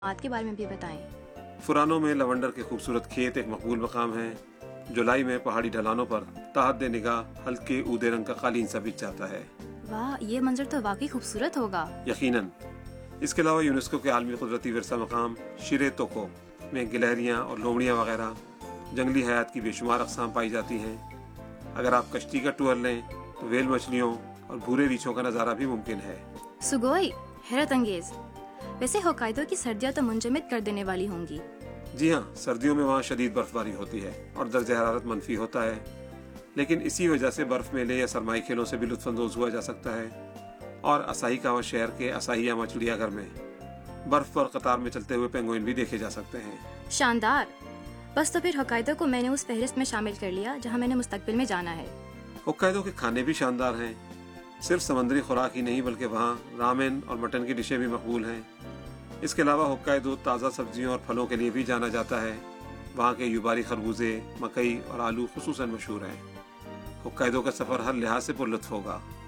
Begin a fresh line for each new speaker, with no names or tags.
के बारे में भी बताएं।
फुरानो में लवंडर के खूबसूरत खेत एक मकबूल मकाम है। जुलाई में पहाड़ी ढलानों पर तहत निगाह हल्के ऊदे रंग का कालीन सा बिछ जाता है।
वाह, ये मंजर तो वाकई खूबसूरत होगा।
यकीनन। इसके अलावा यूनेस्को के आलमी कुदरती विरसा मकाम शिरे तोको में गिलहरियाँ और लोमड़ियाँ वगैरह जंगली हयात की बेशुमार अक़साम पाई जाती हैं। अगर आप कश्ती का टूर लें तो वेल मछलियों और भूरे रीछों का नज़ारा भी मुमकिन है।
सुगोई, हैरत अंगेज। वैसे होकाइदो की सर्दियाँ तो मुंजमद कर देने वाली होंगी।
जी हाँ, सर्दियों में वहाँ शदीद बर्फबारी होती है और दर्जा हरारत मनफी होता है, लेकिन इसी वजह से बर्फ मेले या सरमाई खेलों से भी लुत्फानंदोज हुआ जा सकता है। और असाहिकावा शहर के असाहियामा चिड़ियाघर में बर्फ पर कतार में चलते हुए पेंगुइन भी देखे जा सकते हैं।
शानदार। बस तो फिर होकाइदो को मैंने उस फहरिस्त में शामिल कर लिया जहाँ मैंने मुस्तकबिल में जाना है।
होक्काइदो के खाने भी शानदार हैं। सिर्फ समंदरी खुराक ही नहीं बल्कि वहाँ रामेन और मटन की डिशें भी मकबूल हैं। इसके अलावा होक्काइदो ताज़ा सब्जियों और फलों के लिए भी जाना जाता है। वहाँ के युबारी खरबूजे, मकई और आलू खुसूसन मशहूर हैं। होक्काइदो का सफ़र हर लिहाज से पुरलुत्फ होगा।